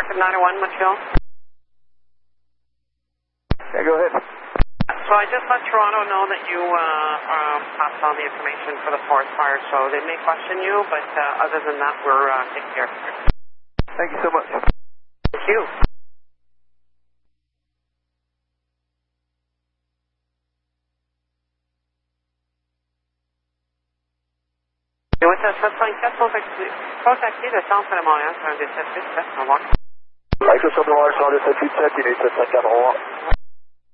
Rapid 901 Montreal. Yeah, go ahead. So I just let Toronto know that you passed on the information for the forest fire, so they may question you, but other than that, we're taking care of it. Thank you so much. Thank you. Et oui, ça 754, contactez le centre de Montréal sur un des 787, au revoir. Avec le centre de Montréal sur un des 787, il est 754, au revoir.